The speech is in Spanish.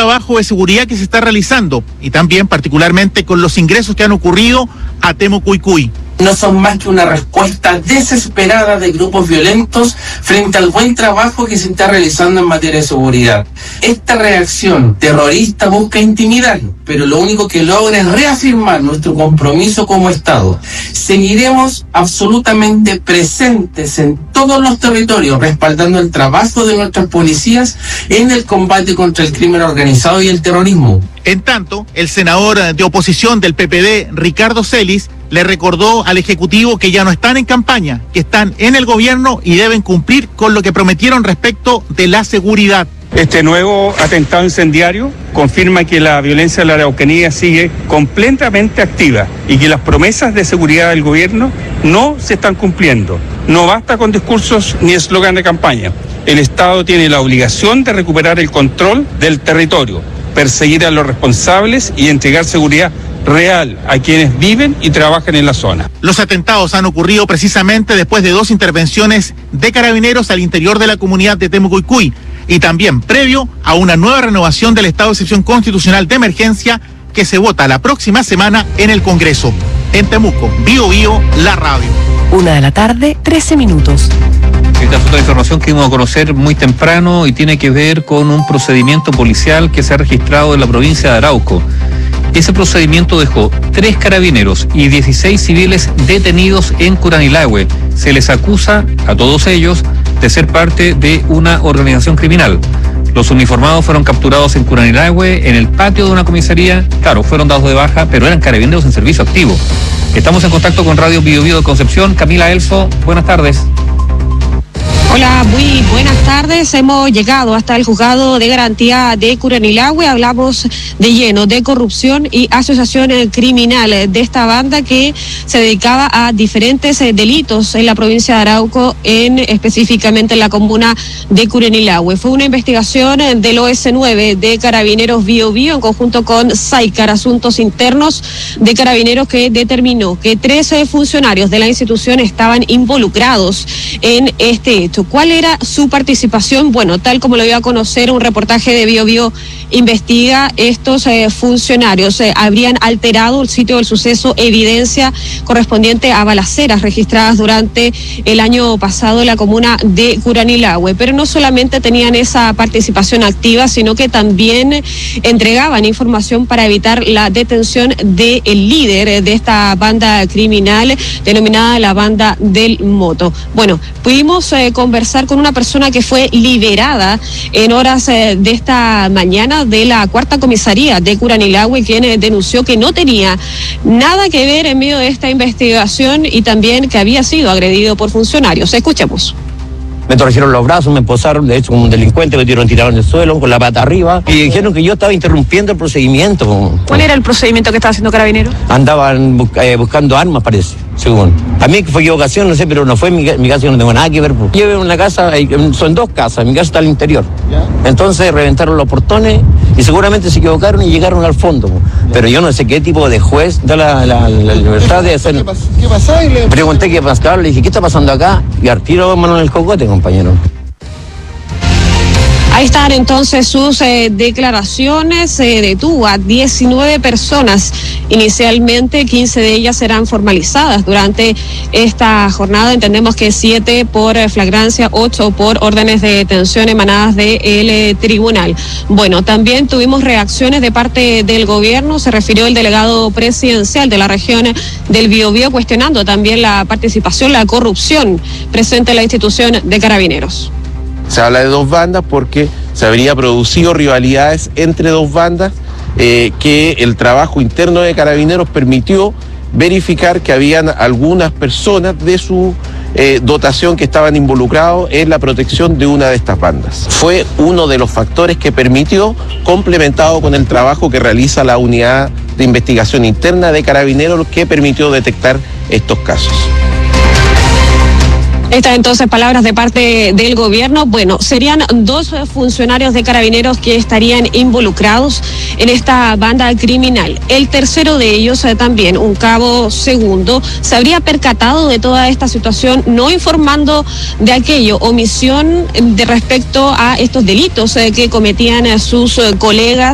trabajo de seguridad que se está realizando y también particularmente con los ingresos que han ocurrido a Temucuicui. No son más que una respuesta desesperada de grupos violentos frente al buen trabajo que se está realizando en materia de seguridad. Esta reacción terrorista busca intimidar, pero lo único que logra es reafirmar nuestro compromiso como Estado. Seguiremos absolutamente presentes en todos los territorios, respaldando el trabajo de nuestras policías en el combate contra el crimen organizado y el terrorismo. En tanto, el senador de oposición del PPD, Ricardo Celis, le recordó al Ejecutivo que ya no están en campaña, que están en el gobierno y deben cumplir con lo que prometieron respecto de la seguridad. Este nuevo atentado incendiario confirma que la violencia de la Araucanía sigue completamente activa y que las promesas de seguridad del gobierno no se están cumpliendo. No basta con discursos ni eslogan de campaña. El Estado tiene la obligación de recuperar el control del territorio, perseguir a los responsables y entregar seguridad real a quienes viven y trabajan en la zona. Los atentados han ocurrido precisamente después de 2 intervenciones de carabineros al interior de la comunidad de Temucuicui y también previo a una nueva renovación del estado de excepción constitucional de emergencia que se vota la próxima semana en el Congreso. En Temuco, Bío Bío, la radio. 1:13 p.m. Esta es otra información que dimos a conocer muy temprano y tiene que ver con un procedimiento policial que se ha registrado en la provincia de Arauco. Ese procedimiento dejó 3 carabineros y 16 civiles detenidos en Curanilahue. Se les acusa a todos ellos de ser parte de una organización criminal. Los uniformados fueron capturados en Curanilahue, en el patio de una comisaría. Claro, fueron dados de baja, pero eran carabineros en servicio activo. Estamos en contacto con Radio Bío Bío de Concepción. Camila Elso, buenas tardes. Hola, muy buenas tardes. Hemos llegado hasta el juzgado de garantía de Curanilahue. Hablamos de lleno de corrupción y asociación criminal de esta banda que se dedicaba a diferentes delitos en la provincia de Arauco, específicamente en la comuna de Curanilahue. Fue una investigación del OS9 de Carabineros Bío Bío en conjunto con SAICAR, Asuntos Internos de Carabineros, que determinó que 13 funcionarios de la institución estaban involucrados en este hecho. ¿Cuál era su participación? Bueno, tal como lo dio a conocer un reportaje de Bío Bío Investiga, estos funcionarios habrían alterado el sitio del suceso, evidencia correspondiente a balaceras registradas durante el año pasado en la comuna de Curanilahue. Pero no solamente tenían esa participación activa, sino que también entregaban información para evitar la detención del líder de esta banda criminal denominada la Banda del Moto. Bueno, pudimos conversar con una persona que fue liberada en horas de esta mañana de la 4ª comisaría de Curanilahue, quien denunció que no tenía nada que ver en medio de esta investigación y también que había sido agredido por funcionarios. Escuchemos. Me torcieron los brazos, me esposaron, de hecho como un delincuente, me tiraron tirado en el suelo con la pata arriba y dijeron que yo estaba interrumpiendo el procedimiento. ¿Cuál era el procedimiento que estaba haciendo Carabineros? Andaban buscando armas, parece, según. A mí fue equivocación, no sé, pero no fue en mi casa, yo no tengo nada que ver. Yo vivo en una casa, son 2 casas, mi casa está al interior. ¿Ya? Entonces reventaron los portones y seguramente se equivocaron y llegaron al fondo. Pero yo no sé qué tipo de juez da la libertad de hacer. ¿Qué pasaba? Pregunté qué pasaba, le dije, ¿qué está pasando acá? Y al tiro mano en el cocote, compañero. Ahí están entonces sus declaraciones. Se detuvo a 19 personas. Inicialmente 15 de ellas serán formalizadas durante esta jornada. Entendemos que 7 por flagrancia, 8 por órdenes de detención emanadas del tribunal. Bueno, también tuvimos reacciones de parte del gobierno. Se refirió el delegado presidencial de la región del Bío Bío cuestionando también la participación, la corrupción presente en la institución de Carabineros. Se habla de 2 bandas porque se habría producido rivalidades entre 2 bandas, que el trabajo interno de Carabineros permitió verificar que habían algunas personas de su dotación que estaban involucrados en la protección de una de estas bandas. Fue uno de los factores que permitió, complementado con el trabajo que realiza la unidad de investigación interna de Carabineros, que permitió detectar estos casos. Estas entonces palabras de parte del gobierno. Bueno, serían 2 funcionarios de Carabineros que estarían involucrados en esta banda criminal. El tercero de ellos, también un cabo segundo, se habría percatado de toda esta situación, no informando de aquello, omisión de respecto a estos delitos que cometían sus colegas.